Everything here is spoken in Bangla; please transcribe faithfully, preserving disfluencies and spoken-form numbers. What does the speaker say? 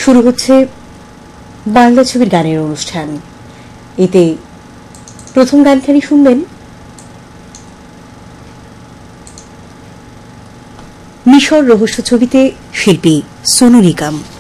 শুরু হচ্ছে বাংলা ছবির গানের অনুষ্ঠান। এতে প্রথম গানখানি শুনবেন মিশর রহস্য ছবিতে শিল্পী সোনু নিগম।